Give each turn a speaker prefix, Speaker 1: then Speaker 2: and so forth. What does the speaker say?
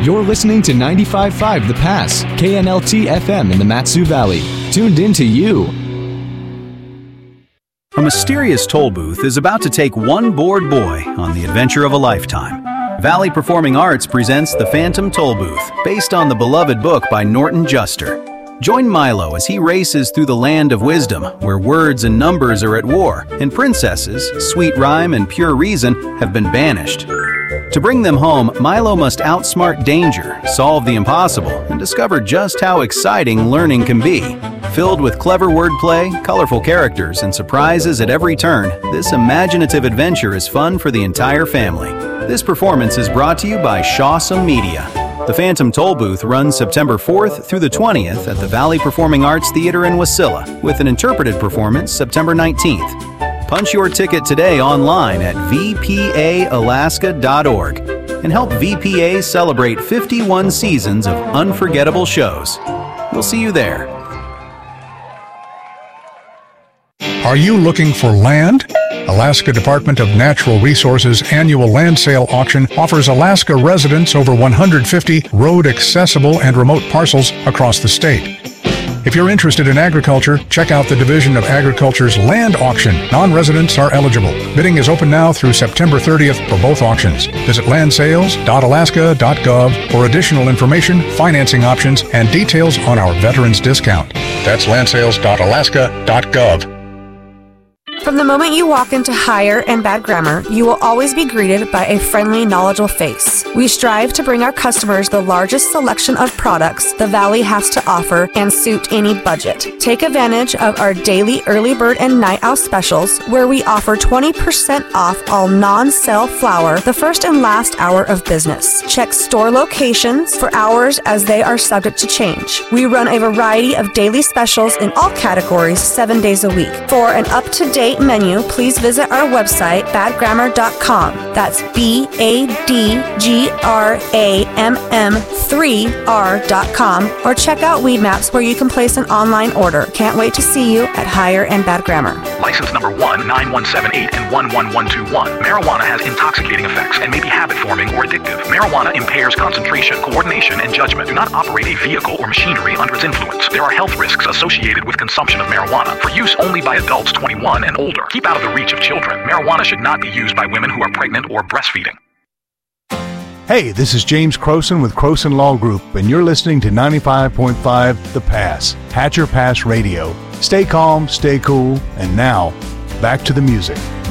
Speaker 1: You're listening to 95.5 The Pass, KNLT FM in the Mat-Su Valley. Tuned in to you.
Speaker 2: A mysterious toll booth is about to take one bored boy on the adventure of a lifetime. Valley Performing Arts presents The Phantom Toll Booth, based on the beloved book by Norton Juster. Join Milo as he races through the land of wisdom, where words and numbers are at war, and princesses, sweet rhyme and pure reason have been banished. To bring them home, Milo must outsmart danger, solve the impossible, and discover just how exciting learning can be. Filled with clever wordplay, colorful characters, and surprises at every turn, this imaginative adventure is fun for the entire family. This performance is brought to you by Shawsome Media. The Phantom Toll Booth runs September 4th through the 20th at the Valley Performing Arts Theater in Wasilla, with an interpreted performance September 19th. Punch your ticket today online at vpaalaska.org and help VPA celebrate 51 seasons of unforgettable shows. We'll see you there.
Speaker 3: Are you looking for land? Alaska Department of Natural Resources annual land sale auction offers Alaska residents over 150 road-accessible and remote parcels across the state. If you're interested in agriculture, check out the Division of Agriculture's land auction. Non-residents are eligible. Bidding is open now through September 30th for both auctions. Visit landsales.alaska.gov for additional information, financing options, and details on our veterans discount. That's landsales.alaska.gov.
Speaker 4: From the moment you walk into Higher and Bad Grammar, you will always be greeted by a friendly, knowledgeable face. We strive to bring our customers the largest selection of products the Valley has to offer and suit any budget. Take advantage of our daily early bird and night owl specials, where we offer 20% off all non-sale flour the first and last hour of business. Check store locations for hours as they are subject to change. We run a variety of daily specials in all categories 7 days a week. For an up-to-date menu, please visit our website, badgrammar.com. That's BADGRAMM3R.com, or check out Weed Maps, where you can place an online order. Can't wait to see you at Higher and Bad Grammar.
Speaker 5: License number 19178 and 11121. Marijuana has intoxicating effects and may be habit-forming or addictive. Marijuana impairs concentration, coordination, and judgment. Do not operate a vehicle or machinery under its influence. There are health risks associated with consumption of marijuana. For use only by adults 21 and older. Keep out of the reach of children. Marijuana should not be used by women who are pregnant or breastfeeding.
Speaker 6: Hey, this is James Croson with Croson Law Group, and you're listening to 95.5 The Pass, Hatcher Pass Radio. Stay calm, stay cool, and now, back to the music.